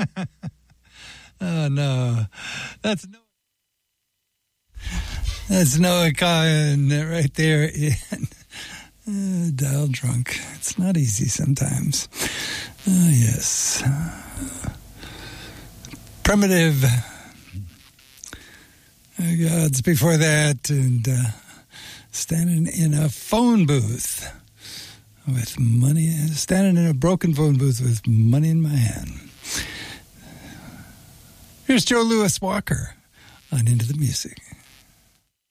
Oh, no. That's Noah Kahan right there in Dial Drunk. It's not easy sometimes. Yes. Primitive Gods before that, and standing in a phone booth with money, standing in a broken phone booth with money in my hand. Here's Joe Louis Walker on Into the Music.